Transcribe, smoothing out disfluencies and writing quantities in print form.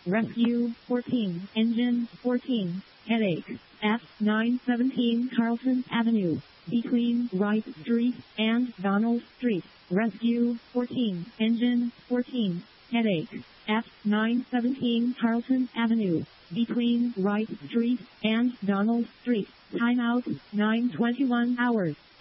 Rescue 14, Engine 14, Headache, F917 Carlton Avenue, between Wright Street and Donald Street. Rescue 14, Engine 14, Headache, F917 Carlton Avenue, between Wright Street and Donald Street. Timeout, 9:21 hours.